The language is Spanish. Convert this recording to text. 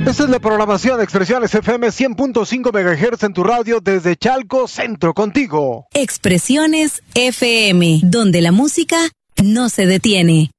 Esta es la programación de Expresiones FM 100.5 MHz en tu radio desde Chalco Centro, contigo. Expresiones FM, donde la música no se detiene.